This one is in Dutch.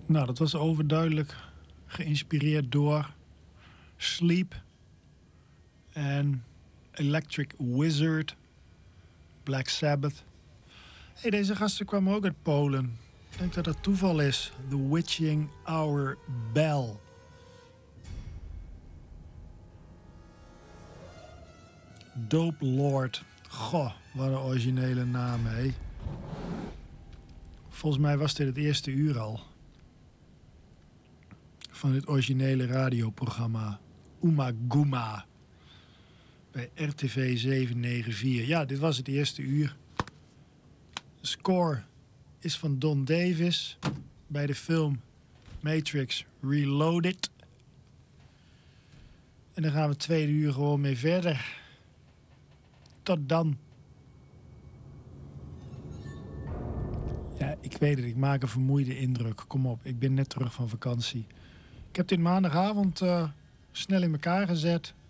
Nou, dat was overduidelijk geïnspireerd door Sleep en Electric Wizard, Black Sabbath. Hey, deze gasten kwamen ook uit Polen. Ik denk dat dat toeval is. The Witching Hour Bell. Dope Lord. Goh, wat een originele naam, hé. Volgens mij was dit het eerste uur al. Van dit originele radioprogramma Uma Guma. Bij RTV 794. Ja, dit was het eerste uur. De score is van Don Davis bij de film Matrix Reloaded. En dan gaan we het tweede uur gewoon mee verder. Tot dan. Ja, ik weet het. Ik maak een vermoeide indruk. Kom op, ik ben net terug van vakantie. Ik heb dit maandagavond snel in elkaar gezet.